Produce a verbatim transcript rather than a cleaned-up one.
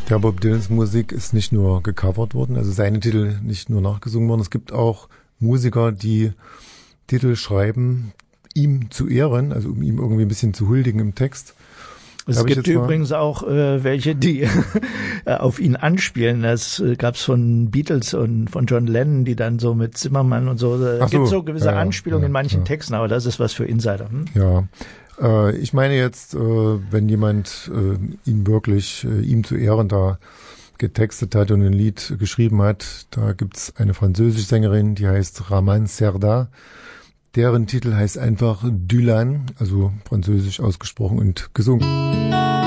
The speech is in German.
Ja, Bob Dylans Musik ist nicht nur gecovert worden, also seine Titel nicht nur nachgesungen worden. Es gibt auch Musiker, die Titel schreiben, ihm zu ehren, also um ihm irgendwie ein bisschen zu huldigen im Text. Es Hab gibt übrigens auch äh, welche, die auf ihn anspielen. Das äh, gab's von Beatles und von John Lennon, die dann so mit Zimmermann und so. Es so, gibt so gewisse ja, Anspielungen ja, in manchen ja. Texten, aber das ist was für Insider. Hm? Ja, äh, ich meine jetzt, äh, wenn jemand äh, ihn wirklich, äh, ihm zu Ehren da getextet hat und ein Lied geschrieben hat, da gibt's eine französische Sängerin, die heißt Raman Serda. Deren Titel heißt einfach Dylan, also französisch ausgesprochen und gesungen.